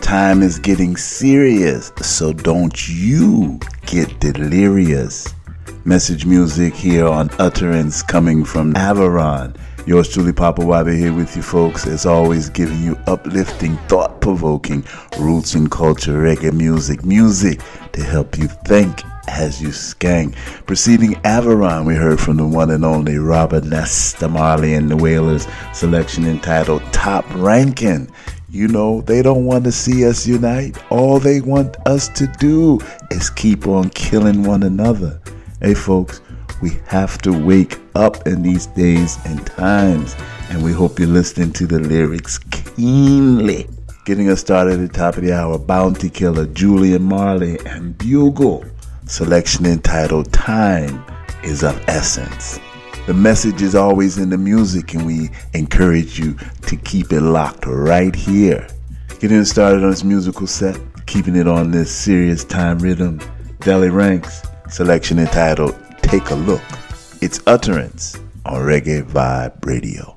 time is getting serious, so don't you get delirious. Message music here on Utterance coming from Aviron. Yours truly, Papa Wabi, here with you folks, as always, giving you uplifting, thought-provoking, roots and culture reggae music to help you think as you skank. Preceding Aviron, we heard from the one and only Robert Nesta Marley and the Wailers, selection entitled Top Rankin'. You know, they don't want to see us unite. All they want us to do is keep on killing one another. Hey folks, we have to wake up in these days and times, and we hope you're listening to the lyrics keenly. Getting us started at the top of the hour, Bounty Killer, Julian Marley, and Bugle. Selection entitled Time is of Essence. The message is always in the music, and we encourage you to keep it locked right here. Getting us started on this musical set, keeping it on this serious time rhythm, Deli Ranks, selection entitled Take a Look. It's Utterance on Reggae Vibe Radio.